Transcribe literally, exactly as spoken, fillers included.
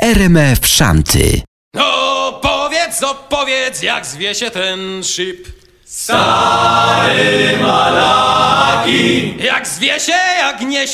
R M F Szanty. No powiedz, no powiedz, jak zwie się ten szyb? Stary malaki. Jak zwie się, jak niesie